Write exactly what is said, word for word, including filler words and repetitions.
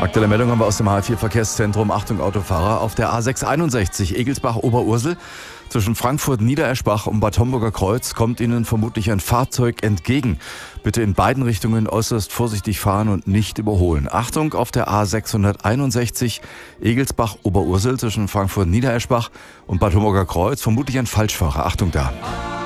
Aktuelle Meldung haben wir aus dem H vier Verkehrszentrum. Achtung Autofahrer, auf der A sechs einundsechzig Egelsbach-Oberursel zwischen Frankfurt-Niedereschbach und Bad Homburger Kreuz kommt Ihnen vermutlich ein Fahrzeug entgegen. Bitte in beiden Richtungen äußerst vorsichtig fahren und nicht überholen. Achtung, auf der A sechshunderteinundsechzig Egelsbach-Oberursel zwischen Frankfurt-Niedereschbach und Bad Homburger Kreuz vermutlich ein Falschfahrer. Achtung da.